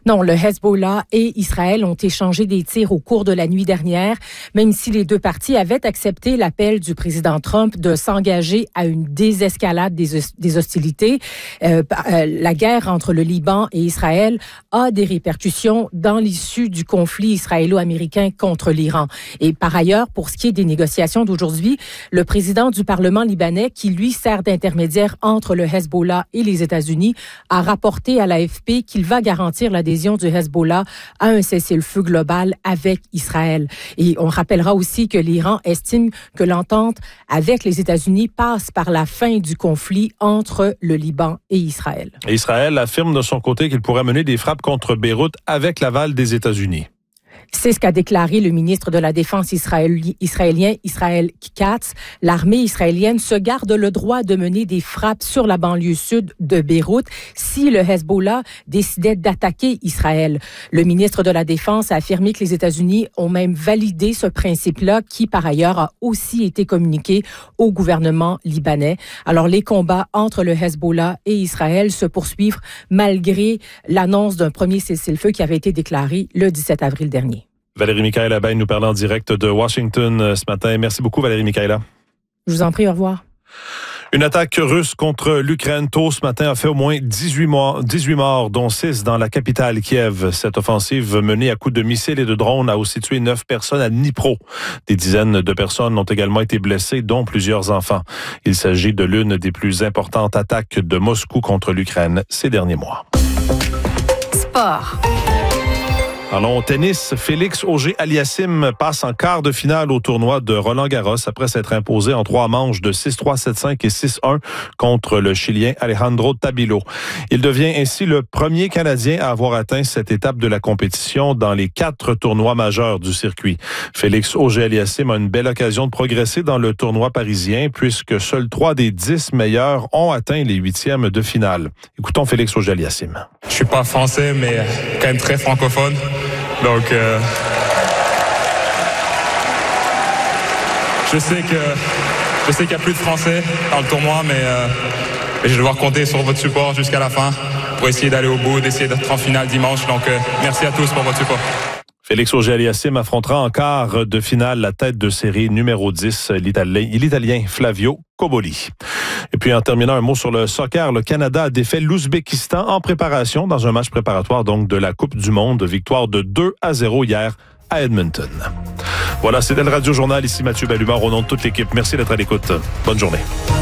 Non, le Hezbollah et Israël ont échangé des tirs au cours de la nuit dernière, même si les deux parties avaient accepté l'appel du président Trump de s'engager à une désescalade des hostilités. La guerre entre le Liban et Israël a des répercussions dans l'issue du conflit israélo-américain contre l'Iran. Et par ailleurs, pour ce qui est des négociations d'aujourd'hui, le président du Parlement libanais, qui lui sert d'intermédiaire entre le Hezbollah et les États-Unis, a rapporté à l'AFP qu'il va garantir l'adhésion du Hezbollah à un cessez-le-feu global avec Israël. Et on rappellera aussi que l'Iran estime que l'entente avec les États-Unis passe par la fin du conflit entre le Liban et Israël. Et Israël affirme de son côté qu'il pourrait mener des frappes contre Beyrouth avec l'aval des États-Unis. C'est ce qu'a déclaré le ministre de la Défense israélien, Israël Katz. L'armée israélienne se garde le droit de mener des frappes sur la banlieue sud de Beyrouth si le Hezbollah décidait d'attaquer Israël. Le ministre de la Défense a affirmé que les États-Unis ont même validé ce principe-là, qui par ailleurs a aussi été communiqué au gouvernement libanais. Alors les combats entre le Hezbollah et Israël se poursuivent malgré l'annonce d'un premier cessez-le-feu qui avait été déclaré le 17 avril dernier. Valérie Michaëla nous parle en direct de Washington ce matin. Merci beaucoup, Valérie Michaëla. Je vous en prie, au revoir. Une attaque russe contre l'Ukraine tôt ce matin a fait au moins 18 morts, dont 6 dans la capitale Kiev. Cette offensive menée à coups de missiles et de drones a aussi tué 9 personnes à Dnipro. Des dizaines de personnes ont également été blessées, dont plusieurs enfants. Il s'agit de l'une des plus importantes attaques de Moscou contre l'Ukraine ces derniers mois. Sport. Alors, au tennis, Félix Auger-Aliassime passe en quart de finale au tournoi de Roland-Garros après s'être imposé en 3 manches de 6-3, 7-5 et 6-1 contre le Chilien Alejandro Tabilo. Il devient ainsi le premier Canadien à avoir atteint cette étape de la compétition dans les 4 tournois majeurs du circuit. Félix Auger-Aliassime a une belle occasion de progresser dans le tournoi parisien puisque seuls 3 des 10 meilleurs ont atteint les 8e de finale. Écoutons Félix Auger-Aliassime. Je suis pas français, mais quand même très francophone. Donc, je sais qu'il n'y a plus de Français dans le tournoi, mais je vais devoir compter sur votre support jusqu'à la fin pour essayer d'aller au bout, d'essayer d'être en finale dimanche. Donc, merci à tous pour votre support. Félix Auger-Aliassime affrontera en quart de finale la tête de série numéro 10, l'Italien Flavio Cobolli. Et puis en terminant, un mot sur le soccer. Le Canada a défait l'Ouzbékistan en préparation dans un match préparatoire donc de la Coupe du Monde. Victoire de 2-0 hier à Edmonton. Voilà, c'était le Radio Journal. Ici Mathieu Bellumeur au nom de toute l'équipe. Merci d'être à l'écoute. Bonne journée.